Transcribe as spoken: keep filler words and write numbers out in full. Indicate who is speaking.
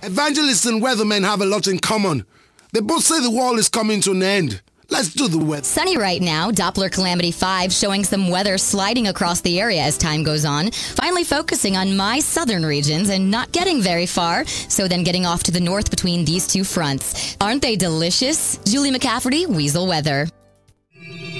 Speaker 1: Evangelists and weathermen have a lot in common. They both say the world is coming to an end. Let's do the weather.
Speaker 2: Sunny right now. Doppler Calamity five showing some weather sliding across the area as time goes on. Finally focusing on my southern regions and not getting very far. So then getting off to the north between these two fronts. Aren't they delicious? Julie McCafferty, Weasel Weather.